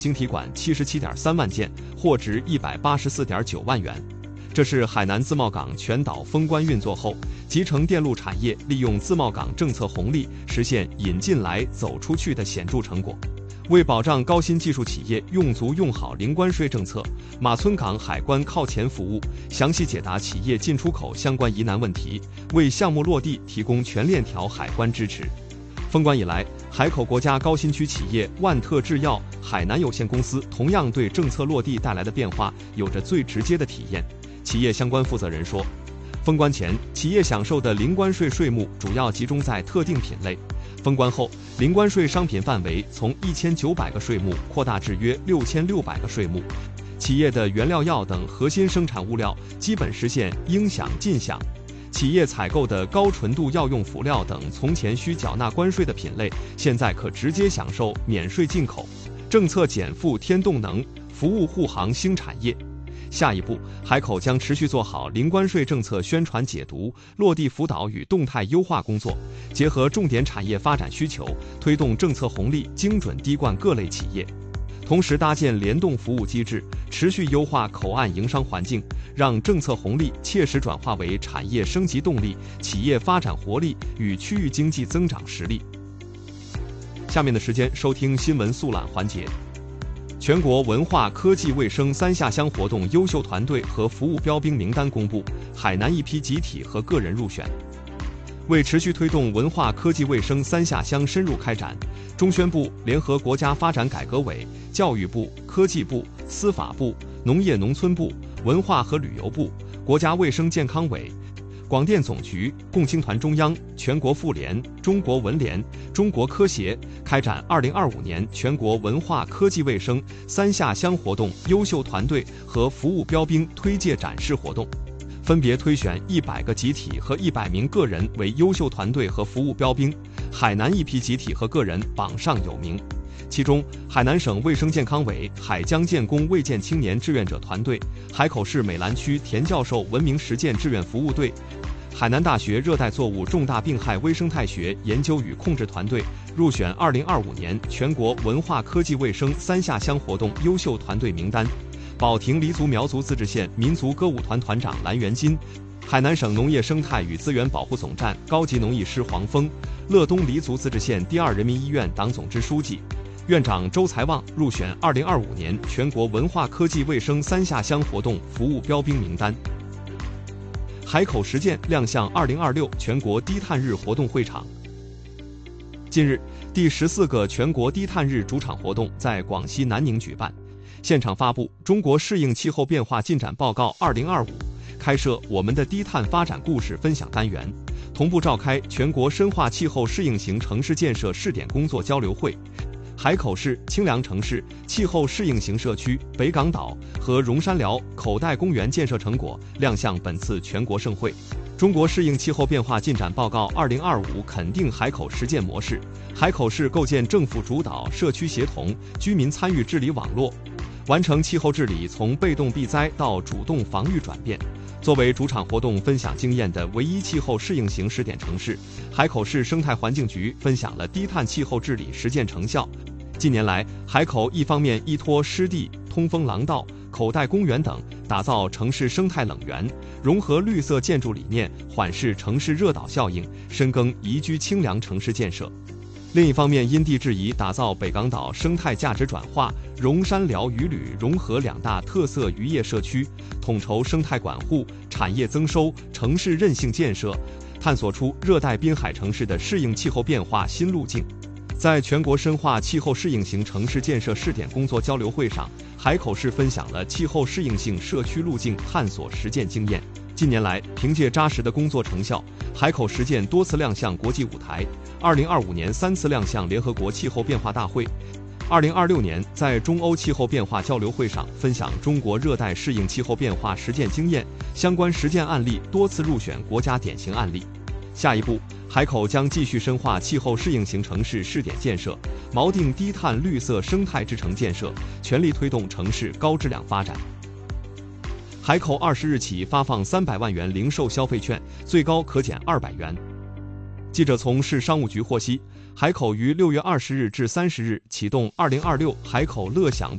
晶体管77.3万件，货值184.9万元。这是海南自贸港全岛封关运作后，集成电路产业利用自贸港政策红利，实现引进来走出去的显著成果。为保障高新技术企业用足用好零关税政策，马村港海关靠前服务，详细解答企业进出口相关疑难问题，为项目落地提供全链条海关支持。封关以来，海口国家高新区企业万特制药海南有限公司同样对政策落地带来的变化有着最直接的体验。企业相关负责人说，封关前，企业享受的零关税税目主要集中在特定品类。封关后，零关税商品范围从1900个税目扩大至约6600个税目，企业的原料药等核心生产物料基本实现应享尽享。企业采购的高纯度药用辅料等从前需缴纳关税的品类，现在可直接享受免税进口。政策减负添动能，服务护航新产业。下一步，海口将持续做好零关税政策宣传解读、落地辅导与动态优化工作，结合重点产业发展需求，推动政策红利精准滴灌各类企业。同时搭建联动服务机制，持续优化口岸营商环境，让政策红利切实转化为产业升级动力、企业发展活力与区域经济增长实力。下面的时间收听新闻速览环节。全国文化科技卫生三下乡活动优秀团队和服务标兵名单公布，海南一批集体和个人入选。为持续推动文化科技卫生三下乡深入开展，中宣部联合国家发展改革委、教育部、科技部、司法部、农业农村部、文化和旅游部、国家卫生健康委、广电总局、共青团中央、全国妇联、中国文联、中国科协开展2025年全国文化科技卫生三下乡活动优秀团队和服务标兵推介展示活动，分别推选100个集体和100名个人为优秀团队和服务标兵。海南一批集体和个人榜上有名，其中海南省卫生健康委海江建工卫健青年志愿者团队、海口市美兰区田教授文明实践志愿服务队、海南大学热带作物重大病害微生态学研究与控制团队入选2025年全国文化科技卫生三下乡活动优秀团队名单。保亭黎族苗族自治县民族歌舞团团长蓝元金，海南省农业生态与资源保护总站高级农艺师黄峰，乐东黎族自治县第2人民医院党总支书记、院长周才旺入选2025年全国文化科技卫生三下乡活动服务标兵名单。海口实践亮相2026全国低碳日活动会场。近日，第14个全国低碳日主场活动在广西南宁举办，现场发布《中国适应气候变化进展报告2025》，开设我们的低碳发展故事分享单元，同步召开全国深化气候适应型城市建设试点工作交流会。海口市清凉城市气候适应型社区北港岛和荣山寮口袋公园建设成果亮相本次全国盛会。中国适应气候变化进展报告2025肯定海口实践模式，海口市构建政府主导、社区协同、居民参与治理网络，完成气候治理从被动避灾到主动防御转变。作为主场活动分享经验的唯一气候适应型试点城市，海口市生态环境局分享了低碳气候治理实践成效。近年来，海口一方面依托湿地、通风廊道、口袋公园等，打造城市生态冷园，融合绿色建筑理念，缓释城市热岛效应，深耕宜居清凉城市建设。另一方面，因地制宜打造北港岛生态价值转化、荣山寮渔旅融合2大特色渔业社区，统筹生态管护、产业增收、城市韧性建设，探索出热带滨海城市的适应气候变化新路径。在全国深化气候适应型城市建设试点工作交流会上，海口市分享了气候适应性社区路径探索实践经验。近年来，凭借扎实的工作成效，海口实践多次亮相国际舞台，2025年3次亮相联合国气候变化大会，2026年在中欧气候变化交流会上分享中国热带适应气候变化实践经验，相关实践案例多次入选国家典型案例。下一步，海口将继续深化气候适应型城市试点建设，锚定低碳绿色生态之城建设，全力推动城市高质量发展。海口20日起发放300万元零售消费券，最高可减200元。记者从市商务局获悉，海口于6月20日至30日启动2026海口乐享